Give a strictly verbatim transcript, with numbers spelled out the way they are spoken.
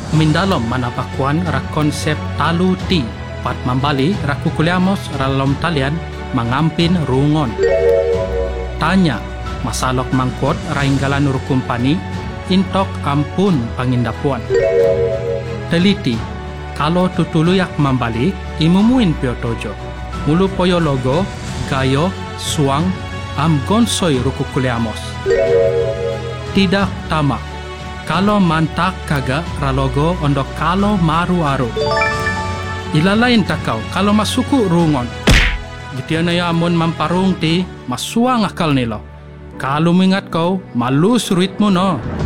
mindalom manapakuan ra konsep talu ti pat mambali ra kukuliamos ralom talian mangampin rungon. Tanya masalok mangkot rainggalan urukumpani intok ampun pangindapuan. Teliti kalau tutuluyak mambali imumuin piotojo mulu poyo logo gayo suang am gonsoy rukukuliamos. Tidak tamak kalau mantak kaga ralogo ondok kalau maru aru. Ilalain takau kalau masuku rungon. Gitian na yamun mamparung ti masuang akal nilo. Kalau mengingat kau malus ritmo no.